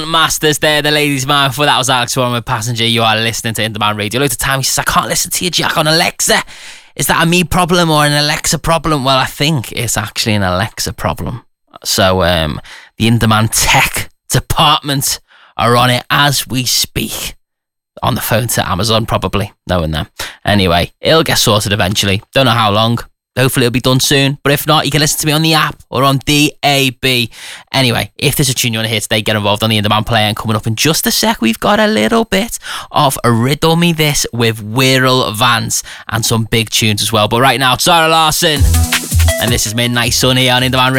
Masters there, the ladies' man. Before that was Alex Warren with Passenger. You are listening to Indemand Radio. Loads of time he says, I can't listen to you, Jack, on Alexa. Is that a me problem or an Alexa problem? Well, I think it's actually an Alexa problem. So the Indemand tech department are on it as we speak. On the phone to Amazon, probably, knowing them. Anyway, it'll get sorted eventually. Don't know how long. Hopefully it'll be done soon. But if not, you can listen to me on the app or on DAB. Anyway, if there's a tune you want to hear today, get involved on the In-Demand player. And coming up in just a sec, we've got a little bit of Riddle Me This with Wirral Vance and some big tunes as well. But right now, Zara Larsson. And this is Midnight Sun here on In-Demand Radio.